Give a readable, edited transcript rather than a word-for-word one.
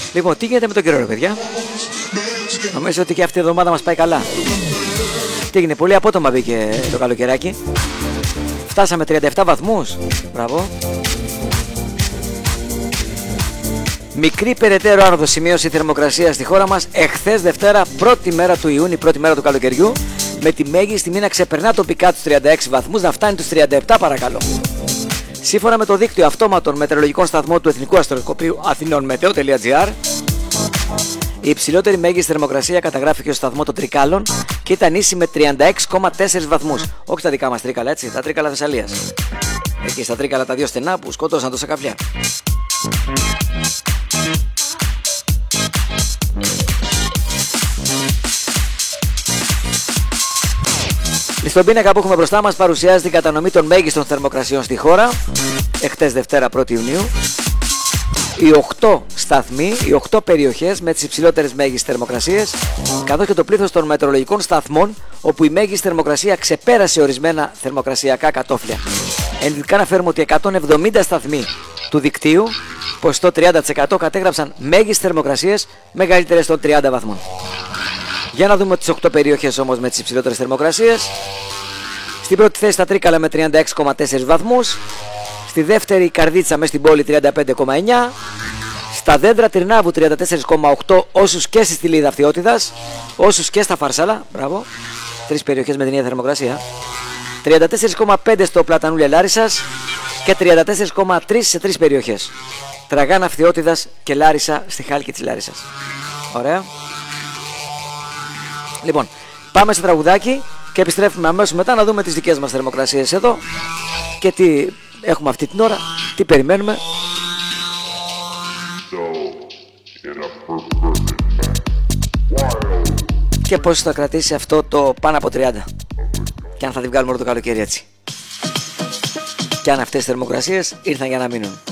Λοιπόν, τι γίνεται με τον καιρό, ρε παιδιά? Νομίζω ότι και αυτή η εβδομάδα μας πάει καλά. Τι έγινε, πολύ απότομα μπήκε το καλοκαιράκι. Φτάσαμε 37 βαθμούς. Μπράβο. Μικρή περαιτέρω άνοδος σημείωσε η θερμοκρασία στη χώρα μας εχθές Δευτέρα, πρώτη μέρα του Ιούνιου, πρώτη μέρα του καλοκαιριού, με τη μέγιστη τιμή να ξεπερνά τοπικά τους 36 βαθμούς, να φτάνει τους 37 παρακαλώ. Σύμφωνα με το δίκτυο αυτόματων μετεωρολογικών σταθμών του Εθνικού Αστροσκοπείου Αθηνών-Μετeo.gr, η υψηλότερη μέγιστη θερμοκρασία καταγράφηκε στο σταθμό των Τρικάλων και ήταν ίση με 36,4 βαθμούς. Όχι τα δικά μας Τρίκαλα, έτσι, τα Τρίκαλα Θεσσαλίας. Εκεί στα Τρίκαλα τα δύο στενά που σκότωσαν τόσα καφιά. Στον πίνακα που έχουμε μπροστά μας παρουσιάζει την κατανομή των μέγιστων θερμοκρασιών στη χώρα εχθές Δευτέρα 1η Ιουνίου. Οι 8 σταθμοί, οι 8 περιοχές με τις υψηλότερες μέγιστες θερμοκρασίες, καθώς και το πλήθος των μετεωρολογικών σταθμών όπου η μέγιστη θερμοκρασία ξεπέρασε ορισμένα θερμοκρασιακά κατόφλια. Ενδεικτικά αναφέρουμε ότι 170 σταθμοί του δικτύου, ποσοστό 30%, κατέγραψαν μέγιστες θερμοκρασίες μεγαλύτερες των 30 βαθμών. Για να δούμε τις 8 περιοχές όμως με τις υψηλότερες θερμοκρασίες. Στην πρώτη θέση τα Τρίκαλα με 36,4 βαθμούς. Στη δεύτερη η Καρδίτσα μέσα στην πόλη 35,9. Στα Δέντρα Τυρνάβου 34,8, όσους και στη Στυλίδα Αυτιότητας, όσους και στα Φάρσαλα. Μπράβο. 3 περιοχές με την ίδια θερμοκρασία. 34,5 στο Πλατανούλια Λάρισσας και 34,3 σε 3 περιοχές. Τραγάνα Αυτιότητας και Λάρισα στη Χάλκη της Λάρισσας. Ωραία. Λοιπόν, πάμε σε τραγουδάκι και επιστρέφουμε αμέσως μετά να δούμε τις δικές μας θερμοκρασίες εδώ και τι έχουμε αυτή την ώρα, τι περιμένουμε. Και πώς θα κρατήσει αυτό το πάνω από 30. Και αν θα την βγάλουμε όλο το καλοκαίρι έτσι. Και αν αυτές οι θερμοκρασίες ήρθαν για να μείνουν.